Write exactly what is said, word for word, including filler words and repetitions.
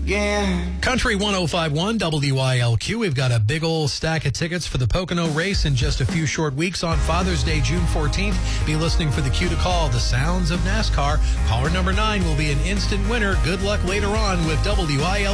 again. Country one oh five point one W I L Q. We've got a big old stack of tickets for the Pocono race in just a few short weeks on Father's Day, June fourteenth. Be listening for the cue to call the sounds of NASCAR. Caller number nine will be an instant winner. Good luck later on with W I L Q.